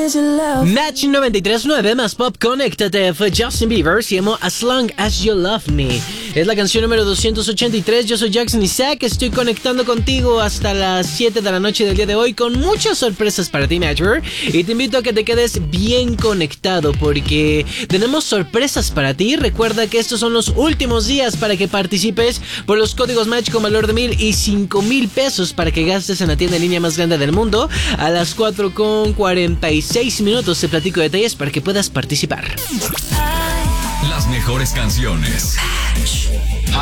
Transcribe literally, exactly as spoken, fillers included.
Match noventa y tres punto nueve más Pop Conéctate fue Justin Bieber, se llamó As Long As You Love Me. Es la canción número doscientos ochenta y tres. Yo soy Jackson Isaac, estoy conectando contigo hasta las siete de la noche del día de hoy con muchas sorpresas para ti, Matcher. Y te invito a que te quedes bien conectado porque tenemos sorpresas para ti. Recuerda que estos son los últimos días para que participes por los códigos Match con valor de mil y cinco mil pesos para que gastes en la tienda en línea más grande del mundo. A las cuatro con cuarenta y seis minutos te platico detalles para que puedas participar. Las mejores canciones.